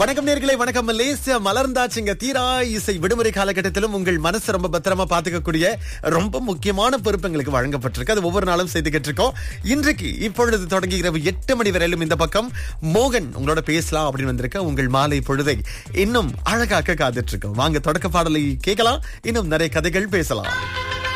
வணக்கம் நேர்களே, வணக்கம். மலேசியா மலர்ந்தாச்சுங்க. தீரா இசை விடுமுறை காலகட்டத்திலும் உங்கள் மனசு ரொம்ப பத்திரமா பாத்துக்கக்கூடிய ரொம்ப முக்கியமான பொறுப்பு எங்களுக்கு வழங்கப்பட்டிருக்கு. அது ஒவ்வொரு நாளும் செய்துகிட்டு இருக்கோம். இன்றைக்கு இப்பொழுது தொடங்கி இரவு 8 மணி வரையிலும் இந்த பக்கம் மோகன் உங்களோட பேசலாம் அப்படின்னு வந்திருக்க. உங்கள் மாலை பொழுதை இன்னும் அழகாக்க காத்துட்டு இருக்கோம். வாங்க தொடக்க பாடலை கேட்கலாம். இன்னும் நிறைய கதைகள் பேசலாம்.